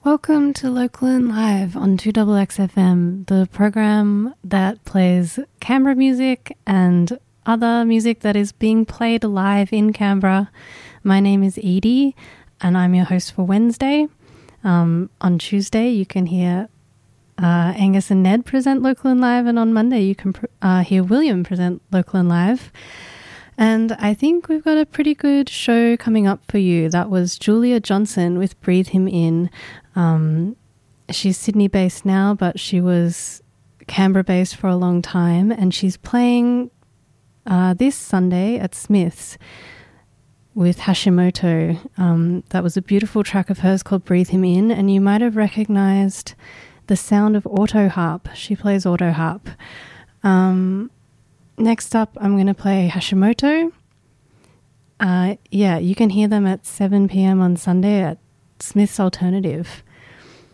Welcome to Local and Live on 2XXFM, the program that plays Canberra music and other music that is being played live in Canberra. My name is Edie and I'm your host for Wednesday. On Tuesday you can hear Angus and Ned present Local and Live, and on Monday you can hear William present Local and Live. And I think we've got a pretty good show coming up for you. That was Julia Johnson with Breathe Him In. She's Sydney-based now, but she was Canberra-based for a long time, and she's playing this Sunday at Smith's with Hashimoto. That was a beautiful track of hers called Breathe Him In, and you might have recognised the sound of auto harp. She plays auto harp. Next up, I'm going to play Hashimoto. You can hear them at 7 p.m. on Sunday at Smith's Alternative.